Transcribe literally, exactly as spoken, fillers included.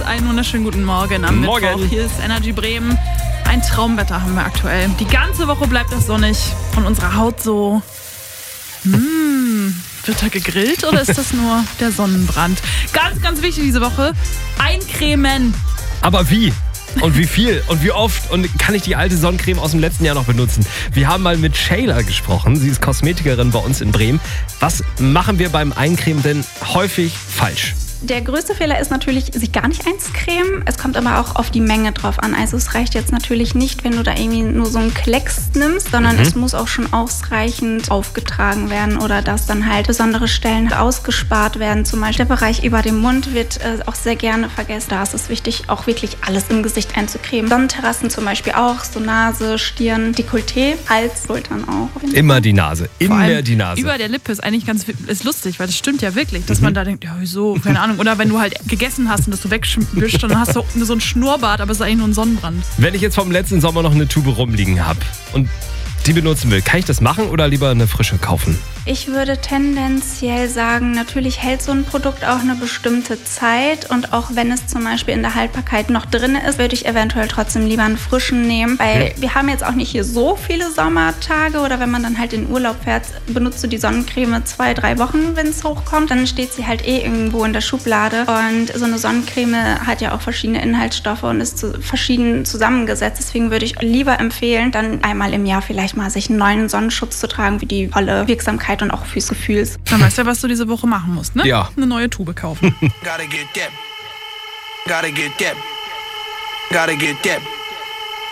einen wunderschönen guten Morgen am Morgen. Mittwoch. Hier ist Energy Bremen. Ein Traumwetter haben wir aktuell. Die ganze Woche bleibt es sonnig und unsere Haut so... Mmh, wird da gegrillt oder ist das nur der Sonnenbrand? Ganz, ganz wichtig diese Woche, eincremen. Aber wie? Und wie viel? Und wie oft? Und kann ich die alte Sonnencreme aus dem letzten Jahr noch benutzen? Wir haben mal mit Shayla gesprochen. Sie ist Kosmetikerin bei uns in Bremen. Was machen wir beim Eincremen denn häufig falsch? Der größte Fehler ist natürlich, sich gar nicht einzucremen. Es kommt aber auch auf die Menge drauf an. Also es reicht jetzt natürlich nicht, wenn du da irgendwie nur so einen Klecks nimmst, sondern mhm. es muss auch schon ausreichend aufgetragen werden oder dass dann halt besondere Stellen ausgespart werden. Zum Beispiel der Bereich über dem Mund wird äh, auch sehr gerne vergessen. Da ist es wichtig, auch wirklich alles im Gesicht einzucremen. Sonnenterrassen zum Beispiel auch, so Nase, Stirn, Dekolleté, Hals, Schultern auch. Immer die Nase, immer die Nase. Über der Lippe ist eigentlich ganz ist lustig, weil das stimmt ja wirklich, dass mhm. man da denkt, ja wieso, keine Ahnung. Oder wenn du halt gegessen hast und das so wegwischst und dann hast du so ein Schnurrbart, aber es ist eigentlich nur ein Sonnenbrand. Wenn ich jetzt vom letzten Sommer noch eine Tube rumliegen habe und die benutzen will, kann ich das machen oder lieber eine frische kaufen? Ich würde tendenziell sagen, natürlich hält so ein Produkt auch eine bestimmte Zeit und auch wenn es zum Beispiel in der Haltbarkeit noch drin ist, würde ich eventuell trotzdem lieber einen frischen nehmen, weil hm. wir haben jetzt auch nicht hier so viele Sommertage oder wenn man dann halt in Urlaub fährt, benutzt du die Sonnencreme zwei, drei Wochen, wenn es hochkommt, dann steht sie halt eh irgendwo in der Schublade und so eine Sonnencreme hat ja auch verschiedene Inhaltsstoffe und ist zu verschieden zusammengesetzt, deswegen würde ich lieber empfehlen, dann einmal im Jahr vielleicht mal sich einen neuen Sonnenschutz zu tragen, wie die volle Wirksamkeit und auch fürs Gefühl. Dann weißt du ja, was du diese Woche machen musst, ne? Ja. Eine neue Tube kaufen. Gotta get that. Gotta get that. Gotta get that.